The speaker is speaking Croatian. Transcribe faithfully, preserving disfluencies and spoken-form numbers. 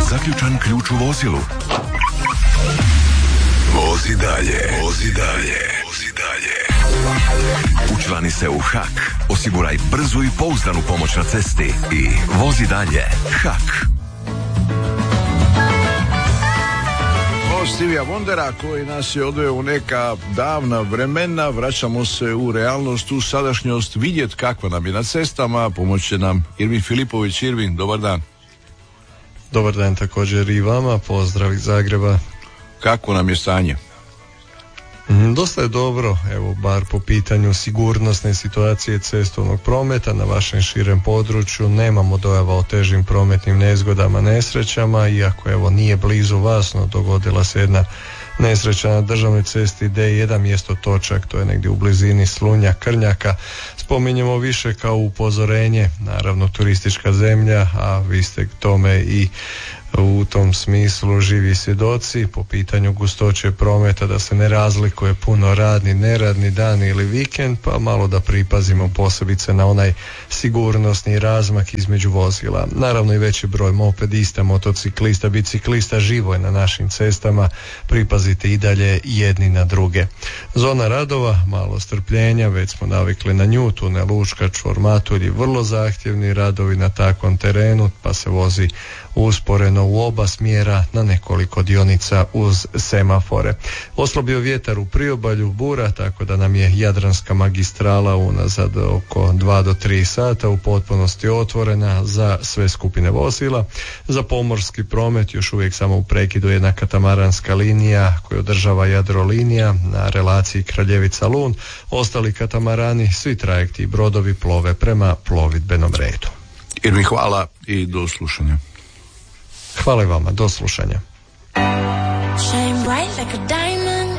Zaključan ključ u vozilu. Vozi dalje, vozi dalje, vozi dalje. Učlani se u H A K. Osiguraj brzu i pouzdanu pomoć na cesti i vozi dalje. H A K. Stevija Wondera koji nas je odveo u neka davna vremena. Vraćamo se u realnost, u sadašnjost, vidjet kakva nam je na cestama. Pomoće nam Irvin Filipović. Irvin, dobar dan. Dobar dan također i vama, pozdrav iz Zagreba. Kako nam je stanje? Mm, dosta je dobro, evo bar po pitanju sigurnosne situacije cestovnog prometa na vašem širem području nemamo dojava o težim prometnim nezgodama, nesrećama, iako evo nije blizu vas, no dogodila se jedna nesreća na državnoj cesti D jedan mjesto Točak, to je negdje u blizini Slunja, Krnjaka. Spominjemo više kao upozorenje, naravno turistička zemlja, a vi ste tome i u tom smislu živi svjedoci po pitanju gustoće prometa, da se ne razlikuje puno radni, neradni dan ili vikend, pa malo da pripazimo posebice na onaj sigurnosni razmak između vozila. Naravno i veći broj mopedista, motociklista, biciklista živo je na našim cestama, pripazite i dalje jedni na druge. Zona radova, malo strpljenja, već smo navikli na nju, tunel Učka, čvor Matulji, vrlo zahtjevni radovi na takvom terenu, pa se vozi usporeno u oba smjera na nekoliko dionica uz semafore. Oslabio vjetar u priobalju, bura, tako da nam je Jadranska magistrala unazad oko dva do tri sata u potpunosti otvorena za sve skupine vozila. Za pomorski promet još uvijek samo u prekidu jedna katamaranska linija koju održava Jadrolinija na relaciji Kraljevica-Lun. Ostali katamarani, svi trajekti i brodovi plove prema plovidbenom redu. Irvin, hvala i do slušanja. Hvala i vama, do slušanja. Shine bright like a diamond,